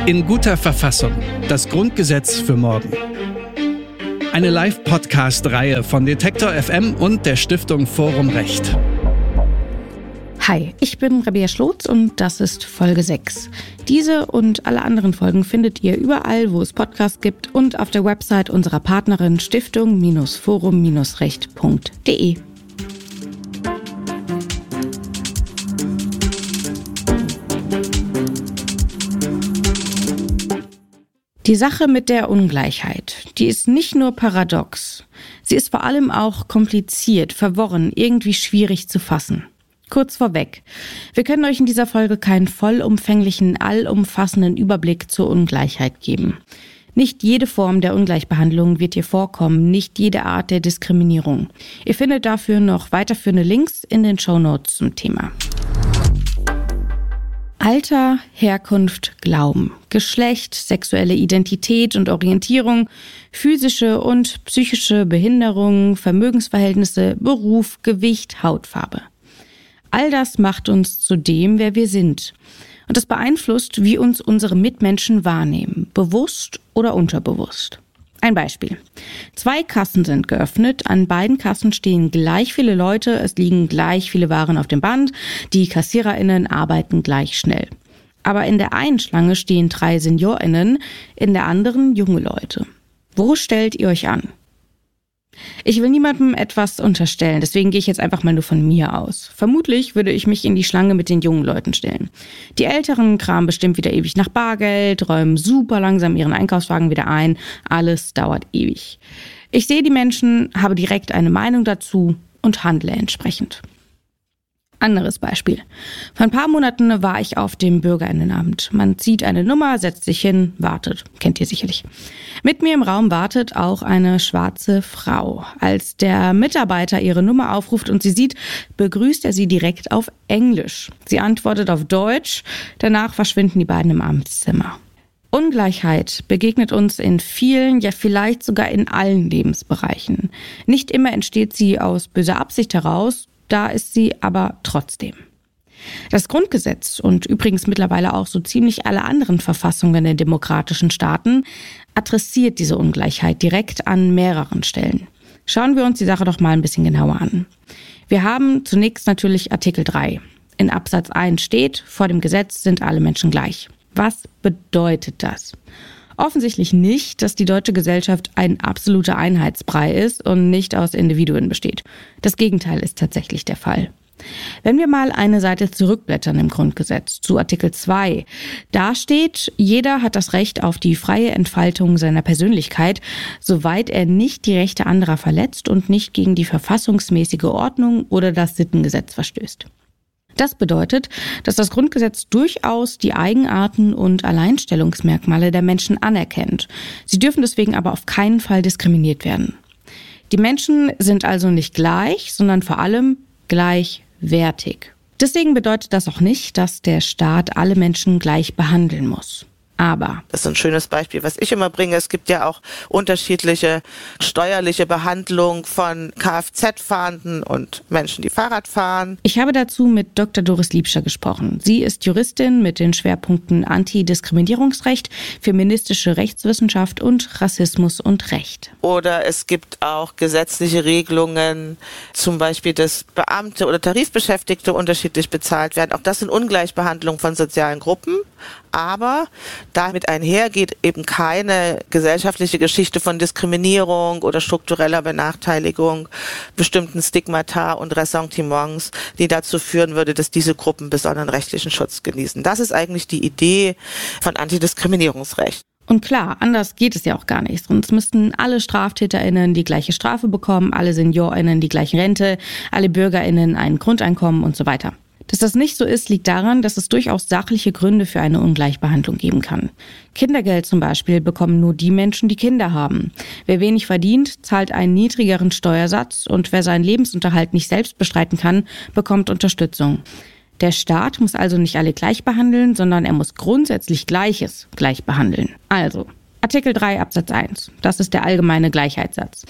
In guter Verfassung. Das Grundgesetz für morgen. Eine Live-Podcast-Reihe von Detektor FM und der Stiftung Forum Recht. Hi, ich bin Rabea Schlotz und das ist Folge 6. Diese und alle anderen Folgen findet ihr überall, wo es Podcasts gibt und auf der Website unserer Partnerin stiftung-forum-recht.de. Die Sache mit der Ungleichheit, die ist nicht nur paradox, sie ist vor allem auch kompliziert, verworren, irgendwie schwierig zu fassen. Kurz vorweg, wir können euch in dieser Folge keinen vollumfänglichen, allumfassenden Überblick zur Ungleichheit geben. Nicht jede Form der Ungleichbehandlung wird hier vorkommen, nicht jede Art der Diskriminierung. Ihr findet dafür noch weiterführende Links in den Shownotes zum Thema. Alter, Herkunft, Glauben, Geschlecht, sexuelle Identität und Orientierung, physische und psychische Behinderungen, Vermögensverhältnisse, Beruf, Gewicht, Hautfarbe. All das macht uns zu dem, wer wir sind. Und das beeinflusst, wie uns unsere Mitmenschen wahrnehmen, bewusst oder unterbewusst. Ein Beispiel. 2 Kassen sind geöffnet, an beiden Kassen stehen gleich viele Leute, es liegen gleich viele Waren auf dem Band, die KassiererInnen arbeiten gleich schnell. Aber in der einen Schlange stehen 3 SeniorInnen, in der anderen junge Leute. Wo stellt ihr euch an? Ich will niemandem etwas unterstellen, deswegen gehe ich jetzt einfach mal nur von mir aus. Vermutlich würde ich mich in die Schlange mit den jungen Leuten stellen. Die Älteren kramen bestimmt wieder ewig nach Bargeld, räumen super langsam ihren Einkaufswagen wieder ein. Alles dauert ewig. Ich sehe die Menschen, habe direkt eine Meinung dazu und handle entsprechend. Anderes Beispiel. Vor ein paar Monaten war ich auf dem BürgerInnenamt. Man zieht eine Nummer, setzt sich hin, wartet. Kennt ihr sicherlich. Mit mir im Raum wartet auch eine schwarze Frau. Als der Mitarbeiter ihre Nummer aufruft und sie sieht, begrüßt er sie direkt auf Englisch. Sie antwortet auf Deutsch. Danach verschwinden die beiden im Amtszimmer. Ungleichheit begegnet uns in vielen, ja vielleicht sogar in allen Lebensbereichen. Nicht immer entsteht sie aus böser Absicht heraus, da ist sie aber trotzdem. Das Grundgesetz und übrigens mittlerweile auch so ziemlich alle anderen Verfassungen der demokratischen Staaten adressiert diese Ungleichheit direkt an mehreren Stellen. Schauen wir uns die Sache doch mal ein bisschen genauer an. Wir haben zunächst natürlich Artikel 3. In Absatz 1 steht, vor dem Gesetz sind alle Menschen gleich. Was bedeutet das? Offensichtlich nicht, dass die deutsche Gesellschaft ein absoluter Einheitsbrei ist und nicht aus Individuen besteht. Das Gegenteil ist tatsächlich der Fall. Wenn wir mal eine Seite zurückblättern im Grundgesetz zu Artikel 2, da steht, jeder hat das Recht auf die freie Entfaltung seiner Persönlichkeit, soweit er nicht die Rechte anderer verletzt und nicht gegen die verfassungsmäßige Ordnung oder das Sittengesetz verstößt. Das bedeutet, dass das Grundgesetz durchaus die Eigenarten und Alleinstellungsmerkmale der Menschen anerkennt. Sie dürfen deswegen aber auf keinen Fall diskriminiert werden. Die Menschen sind also nicht gleich, sondern vor allem gleichwertig. Deswegen bedeutet das auch nicht, dass der Staat alle Menschen gleich behandeln muss. Aber das ist ein schönes Beispiel, was ich immer bringe. Es gibt ja auch unterschiedliche steuerliche Behandlung von Kfz-Fahrenden und Menschen, die Fahrrad fahren. Ich habe dazu mit Dr. Doris Liebscher gesprochen. Sie ist Juristin mit den Schwerpunkten Antidiskriminierungsrecht, feministische Rechtswissenschaft und Rassismus und Recht. Oder es gibt auch gesetzliche Regelungen, zum Beispiel, dass Beamte oder Tarifbeschäftigte unterschiedlich bezahlt werden. Auch das sind Ungleichbehandlung von sozialen Gruppen. Aber damit einhergeht eben keine gesellschaftliche Geschichte von Diskriminierung oder struktureller Benachteiligung, bestimmten Stigmata und Ressentiments, die dazu führen würde, dass diese Gruppen besonderen rechtlichen Schutz genießen. Das ist eigentlich die Idee von Antidiskriminierungsrecht. Und klar, anders geht es ja auch gar nicht. Sonst müssten alle StraftäterInnen die gleiche Strafe bekommen, alle SeniorInnen die gleiche Rente, alle BürgerInnen ein Grundeinkommen und so weiter. Dass das nicht so ist, liegt daran, dass es durchaus sachliche Gründe für eine Ungleichbehandlung geben kann. Kindergeld zum Beispiel bekommen nur die Menschen, die Kinder haben. Wer wenig verdient, zahlt einen niedrigeren Steuersatz und wer seinen Lebensunterhalt nicht selbst bestreiten kann, bekommt Unterstützung. Der Staat muss also nicht alle gleich behandeln, sondern er muss grundsätzlich Gleiches gleich behandeln. Also, Artikel 3 Absatz 1, das ist der allgemeine Gleichheitssatz.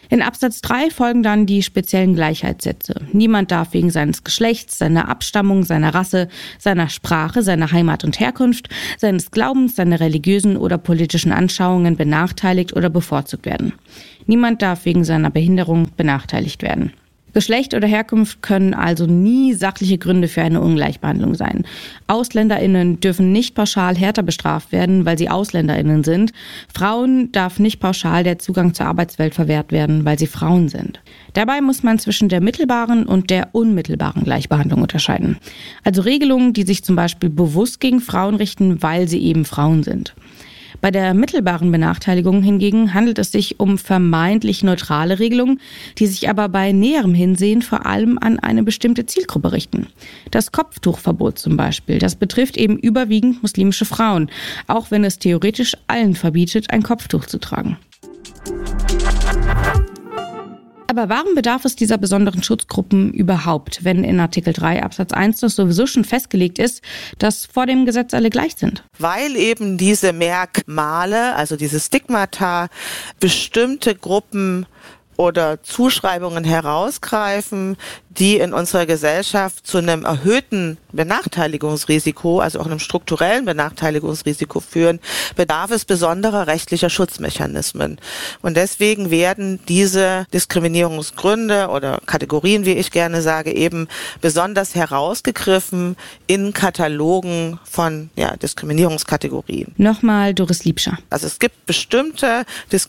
In Absatz 3 folgen dann die speziellen Gleichheitssätze. Niemand darf wegen seines Geschlechts, seiner Abstammung, seiner Rasse, seiner Sprache, seiner Heimat und Herkunft, seines Glaubens, seiner religiösen oder politischen Anschauungen benachteiligt oder bevorzugt werden. Niemand darf wegen seiner Behinderung benachteiligt werden. Geschlecht oder Herkunft können also nie sachliche Gründe für eine Ungleichbehandlung sein. AusländerInnen dürfen nicht pauschal härter bestraft werden, weil sie AusländerInnen sind. Frauen darf nicht pauschal der Zugang zur Arbeitswelt verwehrt werden, weil sie Frauen sind. Dabei muss man zwischen der mittelbaren und der unmittelbaren Gleichbehandlung unterscheiden. Also Regelungen, die sich zum Beispiel bewusst gegen Frauen richten, weil sie eben Frauen sind. Bei der mittelbaren Benachteiligung hingegen handelt es sich um vermeintlich neutrale Regelungen, die sich aber bei näherem Hinsehen vor allem an eine bestimmte Zielgruppe richten. Das Kopftuchverbot zum Beispiel, das betrifft eben überwiegend muslimische Frauen, auch wenn es theoretisch allen verbietet, ein Kopftuch zu tragen. Aber warum bedarf es dieser besonderen Schutzgruppen überhaupt, wenn in Artikel 3 Absatz 1 das sowieso schon festgelegt ist, dass vor dem Gesetz alle gleich sind? Weil eben diese Merkmale, also diese Stigmata, bestimmte Gruppen oder Zuschreibungen herausgreifen, die in unserer Gesellschaft zu einem erhöhten Benachteiligungsrisiko, also auch einem strukturellen Benachteiligungsrisiko führen, bedarf es besonderer rechtlicher Schutzmechanismen. Und deswegen werden diese Diskriminierungsgründe oder Kategorien, wie ich gerne sage, eben besonders herausgegriffen in Katalogen von Diskriminierungskategorien. Nochmal Doris Liebscher. Also es gibt bestimmte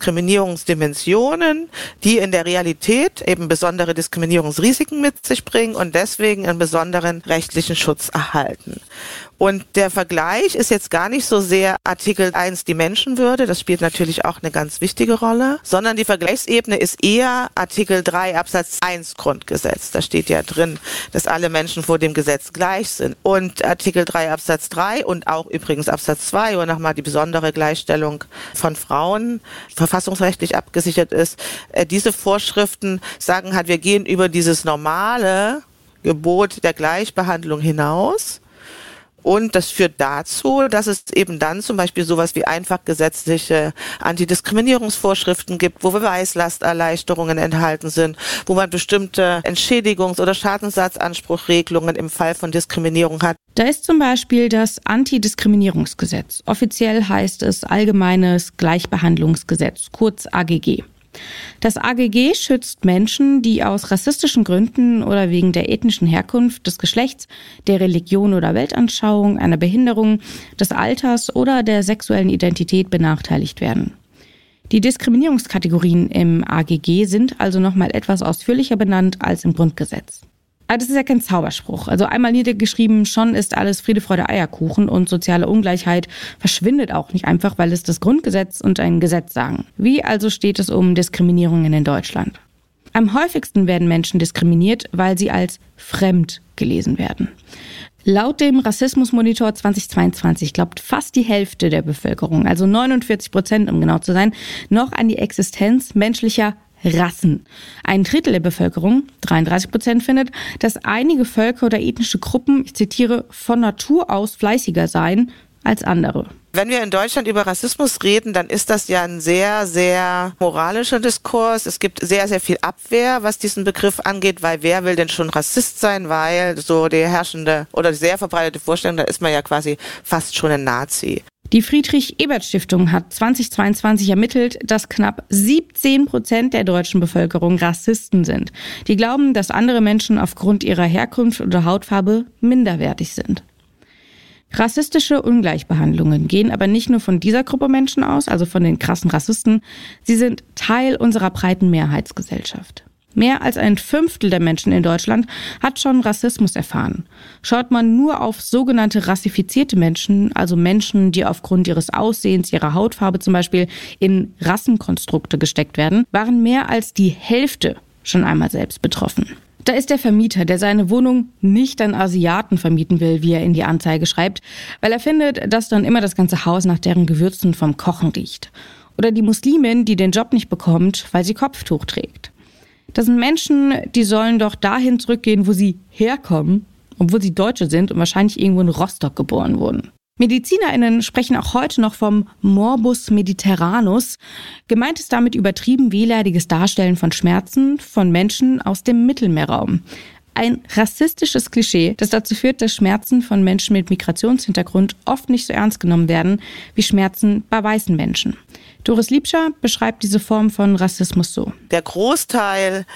Diskriminierungsdimensionen, die in der Realität eben besondere Diskriminierungsrisiken mit sich bringen und deswegen einen besonderen rechtlichen Schutz erhalten. Und der Vergleich ist jetzt gar nicht so sehr Artikel 1 die Menschenwürde, das spielt natürlich auch eine ganz wichtige Rolle, sondern die Vergleichsebene ist eher Artikel 3 Absatz 1 Grundgesetz. Da steht ja drin, dass alle Menschen vor dem Gesetz gleich sind. Und Artikel 3 Absatz 3 und auch übrigens Absatz 2, wo nochmal die besondere Gleichstellung von Frauen verfassungsrechtlich abgesichert ist, diese Vorschriften sagen halt, wir gehen über dieses normale Gebot der Gleichbehandlung hinaus. Und das führt dazu, dass es eben dann zum Beispiel sowas wie einfach gesetzliche Antidiskriminierungsvorschriften gibt, wo Beweislasterleichterungen enthalten sind, wo man bestimmte Entschädigungs- oder Schadensersatzanspruchregelungen im Fall von Diskriminierung hat. Da ist zum Beispiel das Antidiskriminierungsgesetz. Offiziell heißt es Allgemeines Gleichbehandlungsgesetz, kurz AGG. Das AGG schützt Menschen, die aus rassistischen Gründen oder wegen der ethnischen Herkunft, des Geschlechts, der Religion oder Weltanschauung, einer Behinderung, des Alters oder der sexuellen Identität benachteiligt werden. Die Diskriminierungskategorien im AGG sind also nochmal etwas ausführlicher benannt als im Grundgesetz. Aber das ist ja kein Zauberspruch. Also einmal niedergeschrieben, schon ist alles Friede, Freude, Eierkuchen und soziale Ungleichheit verschwindet auch nicht einfach, weil es das Grundgesetz und ein Gesetz sagen. Wie also steht es um Diskriminierungen in Deutschland? Am häufigsten werden Menschen diskriminiert, weil sie als fremd gelesen werden. Laut dem Rassismusmonitor 2022 glaubt fast die Hälfte der Bevölkerung, also 49%, um genau zu sein, noch an die Existenz menschlicher Rassen. Ein Drittel der Bevölkerung, 33%, findet, dass einige Völker oder ethnische Gruppen, ich zitiere, von Natur aus fleißiger seien als andere. Wenn wir in Deutschland über Rassismus reden, dann ist das ja ein sehr, sehr moralischer Diskurs. Es gibt sehr, sehr viel Abwehr, was diesen Begriff angeht, weil wer will denn schon Rassist sein, weil so die herrschende oder die sehr verbreitete Vorstellung, da ist man ja quasi fast schon ein Nazi. Die Friedrich-Ebert-Stiftung hat 2022 ermittelt, dass knapp 17% der deutschen Bevölkerung Rassisten sind. Die glauben, dass andere Menschen aufgrund ihrer Herkunft oder Hautfarbe minderwertig sind. Rassistische Ungleichbehandlungen gehen aber nicht nur von dieser Gruppe Menschen aus, also von den krassen Rassisten. Sie sind Teil unserer breiten Mehrheitsgesellschaft. Mehr als ein Fünftel der Menschen in Deutschland hat schon Rassismus erfahren. Schaut man nur auf sogenannte rassifizierte Menschen, also Menschen, die aufgrund ihres Aussehens, ihrer Hautfarbe zum Beispiel in Rassenkonstrukte gesteckt werden, waren mehr als die Hälfte schon einmal selbst betroffen. Da ist der Vermieter, der seine Wohnung nicht an Asiaten vermieten will, wie er in die Anzeige schreibt, weil er findet, dass dann immer das ganze Haus nach deren Gewürzen vom Kochen riecht. Oder die Muslimin, die den Job nicht bekommt, weil sie Kopftuch trägt. Das sind Menschen, die sollen doch dahin zurückgehen, wo sie herkommen, obwohl sie Deutsche sind und wahrscheinlich irgendwo in Rostock geboren wurden. MedizinerInnen sprechen auch heute noch vom Morbus Mediterranus. Gemeint ist damit übertrieben wehleidiges Darstellen von Schmerzen von Menschen aus dem Mittelmeerraum. Ein rassistisches Klischee, das dazu führt, dass Schmerzen von Menschen mit Migrationshintergrund oft nicht so ernst genommen werden wie Schmerzen bei weißen Menschen. Doris Liebscher beschreibt diese Form von Rassismus so. Der Großteil